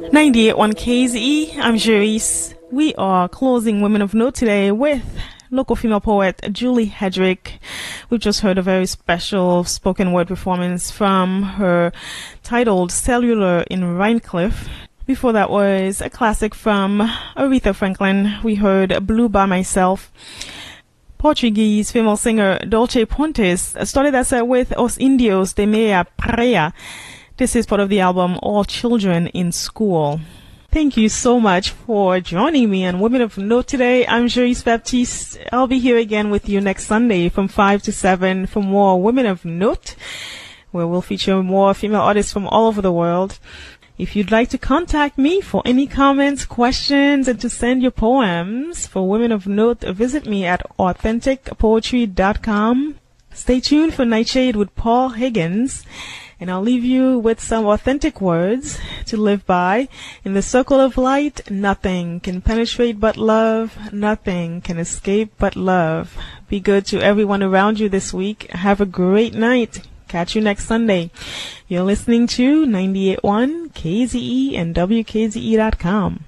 98.1 KZE, I'm Jerice. We are closing Women of Note today with local female poet Julie Hedrick. We've just heard a very special spoken word performance from her titled Cellular in Rhinecliff. Before that was a classic from Aretha Franklin. We heard Blue by Myself. Portuguese female singer Dolce Pontes started that set with Os Indios de Meia Praia. This is part of the album All Children in School. Thank you so much for joining me on Women of Note today. I'm Jerice Baptiste. I'll be here again with you next Sunday from 5 to 7 for more Women of Note, where we'll feature more female artists from all over the world. If you'd like to contact me for any comments, questions, and to send your poems for Women of Note, visit me at authenticpoetry.com. Stay tuned for Nightshade with Paul Higgins. And I'll leave you with some authentic words to live by. In the circle of light, nothing can penetrate but love. Nothing can escape but love. Be good to everyone around you this week. Have a great night. Catch you next Sunday. You're listening to 98.1 KZE and WKZE.com.